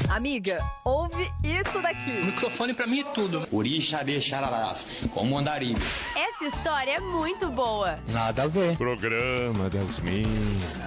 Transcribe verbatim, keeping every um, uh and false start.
Amiga, ouve isso daqui. O microfone pra mim é tudo. Orixá de Xararás, como andarilho. Essa história é muito boa. Nada a ver. Programa das Minas.